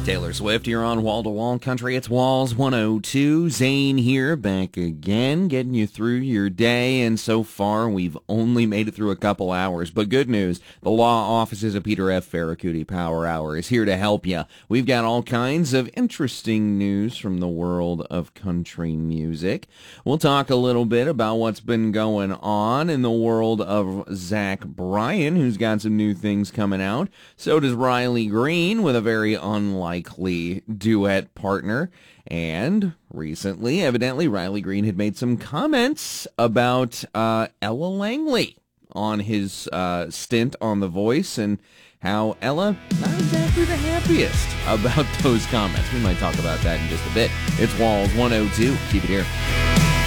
Taylor Swift here on Wall to Wall Country. It's Walls 102. Zane here, back again, getting you through your day. And so far, we've only made it through a couple hours. But good news, the law offices of Peter F. Ferracuti Power Hour is here to help you. We've got all kinds of interesting news from the world of country music. We'll talk a little bit about what's been going on in the world of Zach Bryan, who's got some new things coming out. So does Riley Green with a very unlikely duet partner. And recently, evidently, Riley Green had made some comments about Ella Langley on his stint on The Voice, and how Ella not exactly the happiest about those comments. We might talk about that in just a bit. It's Walls 102. Keep it here.